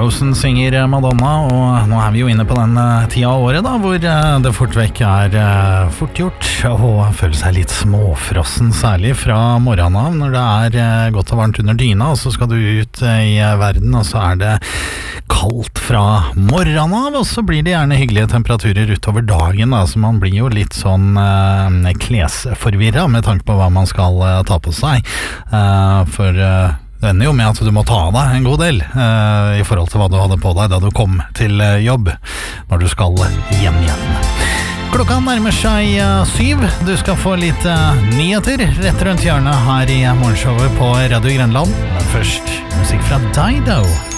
Frozen synger Madonna, og nå vi jo inne på den tida av året da, hvor det fort vekk fort gjort å føle seg litt småfrossen, særlig fra morgenen av, når det godt og varmt under dyna, og så skal du ut i verden, og så det kaldt fra morgenen av, og så blir det gjerne hyggelige temperaturer utover dagen, da, så man blir jo litt sånn klesforvirret med tanke på hva man skal ta på seg, for det ender jo med at du må ta av deg en god del i forhold til hva du hadde på deg da du kom til jobb, når du skal hjem igjen. Klokka nærmer seg 7. Du skal få litt nyheter rett rundt hjørnet her i morgenshowet på Radio Grenland. Men først musikk fra Dido.